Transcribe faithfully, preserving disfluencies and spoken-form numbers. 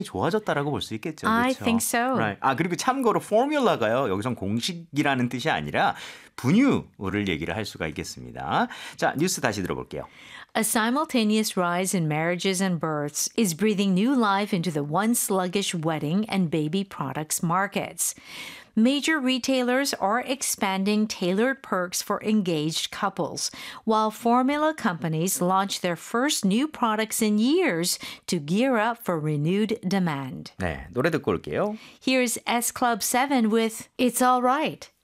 좋아졌다라고 볼 수 있겠죠. I 그렇죠? think so. Right. 아 그리고 참고로 formula가요. 여기선 공식이라는 뜻이 아니라 분유를 얘기를 할 수가 있겠습니다. 자, 뉴스 다시 들어볼게요. A simultaneous rise in marriages and births is breathing new life into the once sluggish wedding and baby products markets. Major retailers are expanding tailored perks for engaged couples, while formula companies launch their first new products in years to gear up for renewed demand. 네, 노래 듣고 올게요. Here's S Club seven with It's Alright.